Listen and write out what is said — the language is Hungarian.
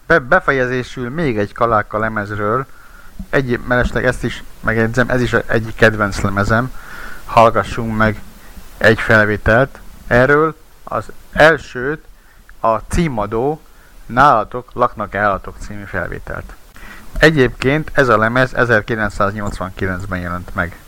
Befejezésül még egy Kaláka lemezről, mellesleg ezt is megjegyzem, ez is egyik kedvenc lemezem. Hallgassunk meg egy felvételt erről. Az elsőt, a címadó Nálatok laknak-e állatok című felvételt. Egyébként ez a lemez 1989-ben jelent meg.